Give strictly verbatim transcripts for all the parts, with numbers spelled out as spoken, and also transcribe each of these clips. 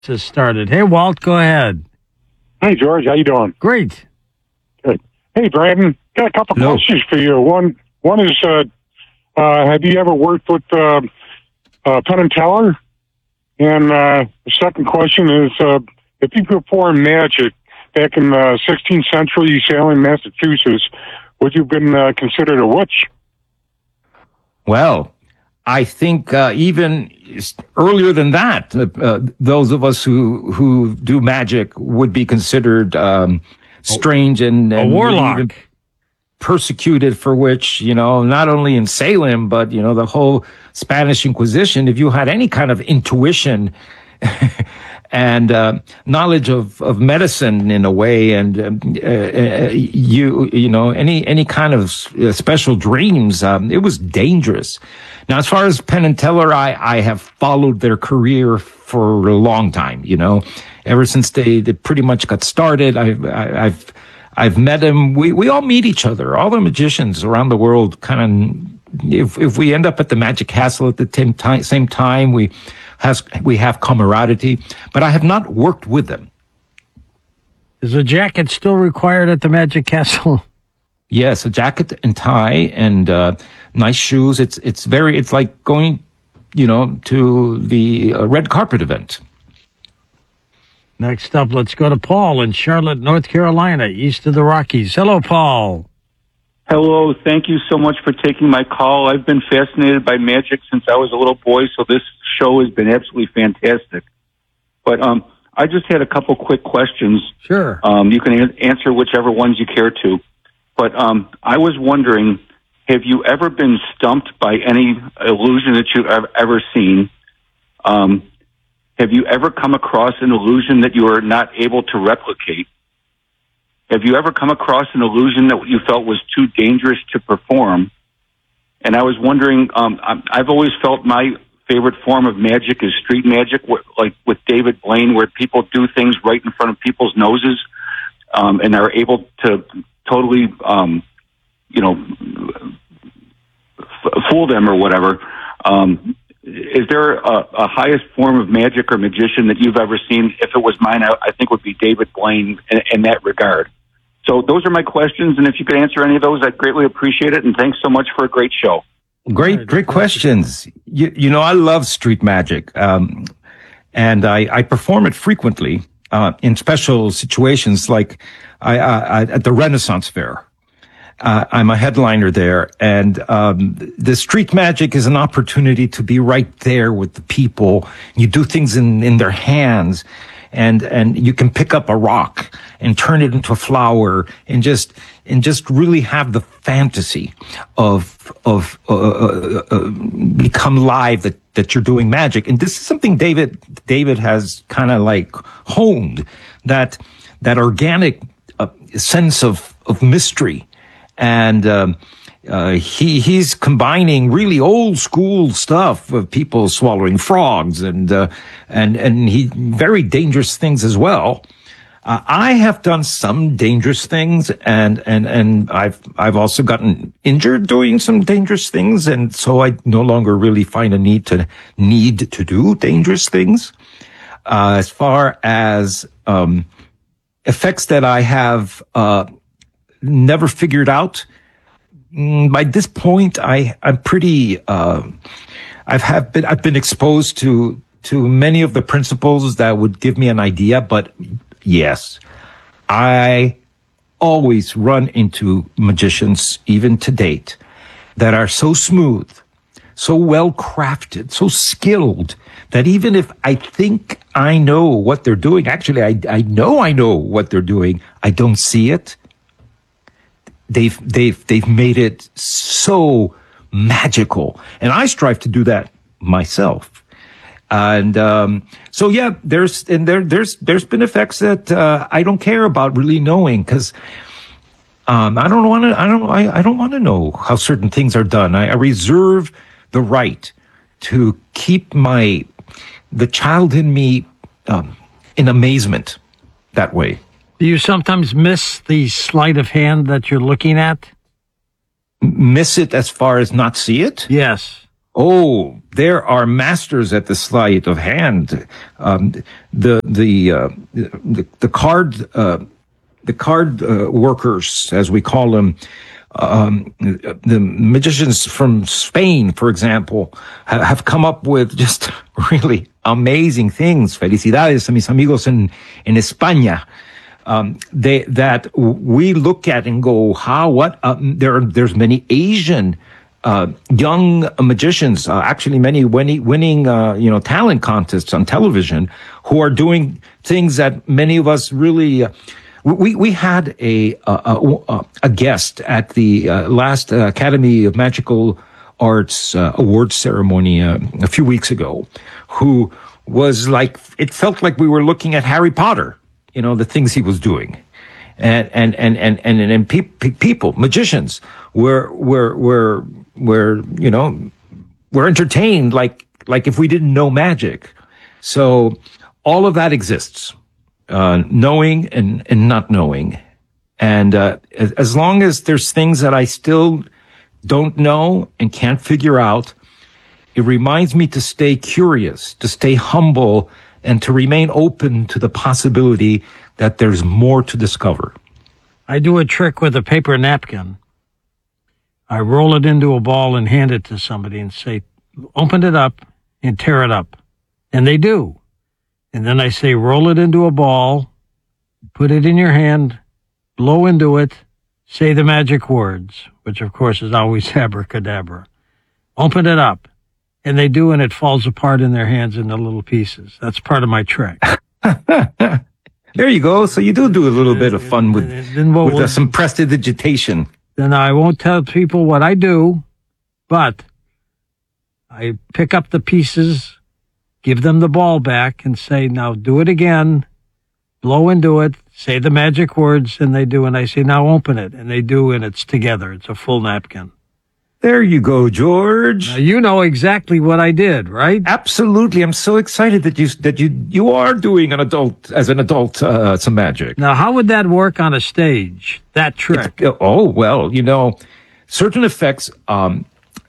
Just started. Hey, Walt, go ahead. Hey, George, how you doing? Great. Good. Hey, Brandon, got a couple Hello. questions for you. One, one is, uh, uh, have you ever worked with uh, uh, Penn and Teller? And uh, the second question is, uh, if you performed magic back in the sixteenth century, Salem, Massachusetts, would you have been uh, considered a witch? Well, I think uh, even earlier than that, uh, those of us who who do magic would be considered um, strange and, and A warlock. even persecuted for which, you know, not only in Salem, but, you know, the whole Spanish Inquisition, if you had any kind of intuition and uh, knowledge of, of medicine in a way, and um, uh, you you know any any kind of special dreams, um, it was dangerous. Now, as far as Penn and Teller, I I have followed their career for a long time. You know, ever since they, they pretty much got started, I've I, I've I've met them. We we all meet each other. All the magicians around the world kind of. If if we end up at the Magic Castle at the same time, same time we. Has, we have camaraderie, but I have not worked with them. Is a jacket still required at the Magic Castle? Yes, a jacket and tie and uh, nice shoes. It's it's very it's like going, you know, to the uh, red carpet event. Next up, let's go to Paul in Charlotte, North Carolina, east of the Rockies. Hello, Paul. Hello, thank you so much for taking my call. I've been fascinated by magic since I was a little boy, so this show has been absolutely fantastic. But um, I just had a couple quick questions. Sure. Um, you can a- answer whichever ones you care to. But um, I was wondering, have you ever been stumped by any illusion that you've ever, ever seen? Um, have you ever come across an illusion that you are not able to replicate? Have you ever come across an illusion that you felt was too dangerous to perform? And I was wondering, um, I've always felt my favorite form of magic is street magic, like with David Blaine, where people do things right in front of people's noses um, and are able to totally, um, you know, f- fool them or whatever. Um, is there a, a highest form of magic or magician that you've ever seen? If it was mine, I, I think would be David Blaine in, in that regard. So those are my questions, and if you could answer any of those, I'd greatly appreciate it, and thanks so much for a great show. Great, great questions. You, you know, I love street magic, um, and I, I perform it frequently uh, in special situations, like I, I, at the Renaissance Fair. Uh, I'm a headliner there, and um, the street magic is an opportunity to be right there with the people. You do things in, in their hands. And, and you can pick up a rock and turn it into a flower and just, and just really have the fantasy of, of, uh, uh, uh, become live that, that you're doing magic. And this is something David, David has kind of like honed, that, that organic uh, sense of, of mystery. And, um, Uh, he, he's combining really old school stuff of people swallowing frogs and, uh, and, and he, very dangerous things as well. Uh, I have done some dangerous things, and, and, and I've, I've also gotten injured doing some dangerous things. And so I no longer really find a need to need to do dangerous things. Uh, as far as, um, effects that I have, uh, never figured out, by this point, I, I'm pretty, uh, I've have been, I've been exposed to, to many of the principles that would give me an idea, but yes, I always run into magicians, even to date, that are so smooth, so well crafted, so skilled, that even if I think I know what they're doing, actually, I, I know I know what they're doing, I don't see it. They've, they've, they've made it so magical. And I strive to do that myself. And, um, so yeah, there's, and there, there's, there's been effects that, uh, I don't care about really knowing, cause, um, I don't want to, I don't, I, I don't want to know how certain things are done. I, I reserve the right to keep my, the child in me, um, in amazement that way. Do you sometimes miss the sleight of hand that you're looking at? Miss it as far as not see it? Yes. Oh, there are masters at the sleight of hand. Um, the the, uh, the the card uh, the card uh, workers, as we call them, um, the magicians from Spain, for example, ha- have come up with just really amazing things. Felicidades a mis amigos en en España. Um, they that we look at and go, how? What? Uh, there are, there's many Asian. Uh, young magicians, uh, actually many winning, winning uh, you know, talent contests on television, who are doing things that many of us really. Uh, we we had a a, a, a guest at the uh, last uh, Academy of Magical Arts uh, awards ceremony uh, a few weeks ago, who was like, it felt like we were looking at Harry Potter. You know, the things he was doing. And, and, and, and, and, and pe- pe- people, magicians, were, were, were, were, you know, were entertained like, like if we didn't know magic. So all of that exists, uh, knowing and, and not knowing. And, uh, as, as long as there's things that I still don't know and can't figure out, it reminds me to stay curious, to stay humble, and to remain open to the possibility that there's more to discover. I do a trick with a paper napkin. I roll it into a ball and hand it to somebody and say, open it up and tear it up. And they do. And then I say, roll it into a ball, put it in your hand, blow into it, say the magic words, which of course is always abracadabra. Open it up. And they do, and it falls apart in their hands into little pieces. That's part of my trick. There you go. So you do do a little bit of fun with, then what with we'll, uh, some prestidigitation. Then I won't tell people what I do, but I pick up the pieces, give them the ball back, and say, now do it again, blow into it, say the magic words, and they do, and I say, now open it, and they do, and it's together. It's a full napkin. There you go, George. Now, you know exactly what I did, right? Absolutely. I'm so excited that you that you you are doing an adult as an adult uh, some magic. Now, how would that work on a stage? That trick? It's, oh well, you know, certain effects. Um,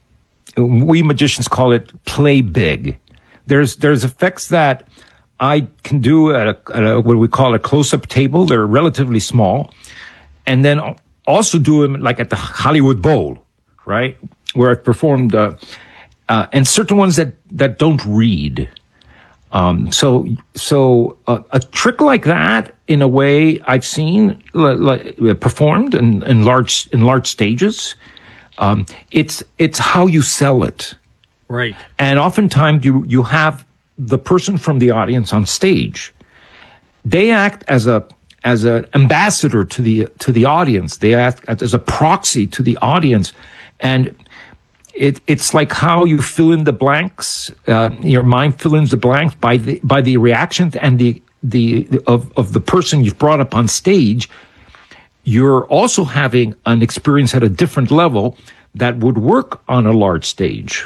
we magicians call it play big. There's there's effects that I can do at, a, at a, what we call a close-up table. They're relatively small, and then also do them like at the Hollywood Bowl. Right, where I've performed, uh, uh, and certain ones that, that don't read. Um, so, so uh, a trick like that, in a way, I've seen like, like, performed in, in large in large stages. Um, it's it's how you sell it, right? And oftentimes you you have the person from the audience on stage. They act as a as an ambassador to the to the audience. They act as a proxy to the audience. And it, it's like how you fill in the blanks, uh, your mind fill in the blanks by the by the reactions and the the of of the person you've brought up on stage. You're also having an experience at a different level that would work on a large stage.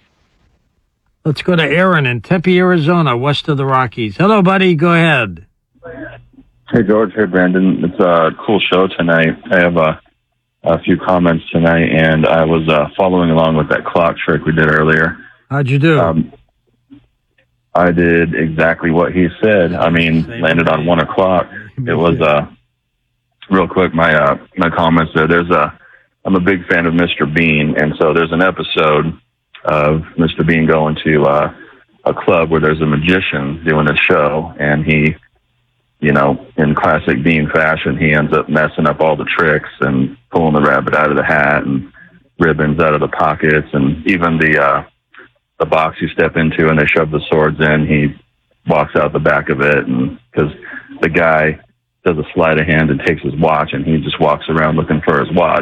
Let's go to Aaron in Tempe, Arizona, west of the Rockies. Hello, buddy. Go ahead. Hey, George. Hey, Brandon. It's a cool show tonight. I have a. a few comments tonight, and I was uh, following along with that clock trick we did earlier. How'd you do? Um, I did exactly what he said. I mean, landed on one o'clock. It was uh, real quick. My uh, my comments there. There's a. I'm a big fan of Mister Bean, and so there's an episode of Mister Bean going to uh, a club where there's a magician doing a show, and he. You know, in classic Bean fashion, he ends up messing up all the tricks and pulling the rabbit out of the hat and ribbons out of the pockets, and even the uh, the box you step into and they shove the swords in, he walks out the back of it, and because the guy does a sleight of hand and takes his watch, and he just walks around looking for his watch.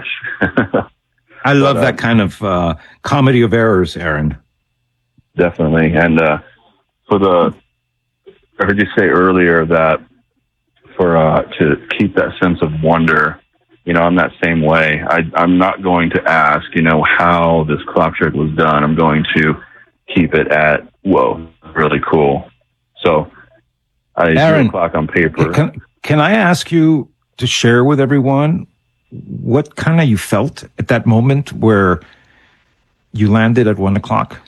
I love but, uh, that kind of uh, comedy of errors, Aaron. Definitely, and uh, for the, I heard you say earlier that. For uh, to keep that sense of wonder, you know, I'm that same way. I, I'm not going to ask, you know, how this clock trick was done. I'm going to keep it at, whoa, really cool. So I Aaron, drew a clock on paper. Can, can I ask you to share with everyone what kind of you felt at that moment where you landed at one o'clock?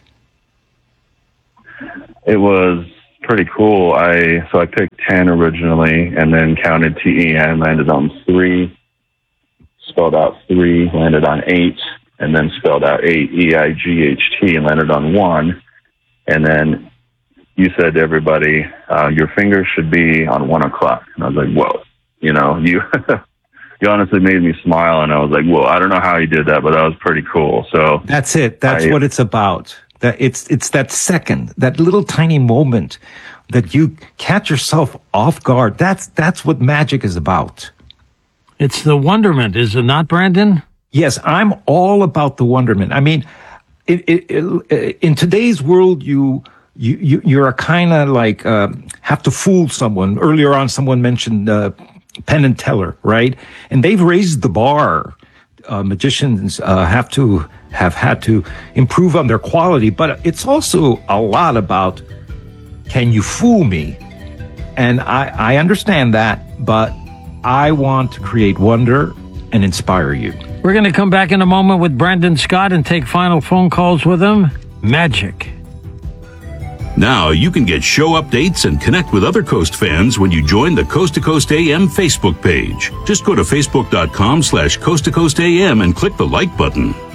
It was pretty cool. I so I picked ten originally, and then counted T E N, landed on three, spelled out three, landed on eight, and then spelled out eight, E I G H T, and landed on one. And then you said to everybody, uh, your fingers should be on one o'clock. And I was like, whoa, you know, you you honestly made me smile, and I was like, whoa, I don't know how you did that, but that was pretty cool. So that's it. That's I, what it's about. That it's it's that second, that little tiny moment that you catch yourself off guard. That's that's what magic is about. It's the wonderment, is it not, Brandon? Yes, I'm all about the wonderment. I mean, it, it, it, in today's world, you you, you you're a kind of like uh, have to fool someone. Earlier on, someone mentioned uh, Penn and Teller, right? And they've raised the bar. Uh, magicians uh, have to have had to improve on their quality, but it's also a lot about, can you fool me? And I, I understand that, but I want to create wonder and inspire you. We're going to come back in a moment with Brandon Scott and take final phone calls with him. Magic. Now you can get show updates and connect with other Coast fans when you join the Coast to Coast A M Facebook page. Just go to facebook.com slash Coast to Coast AM and click the like button.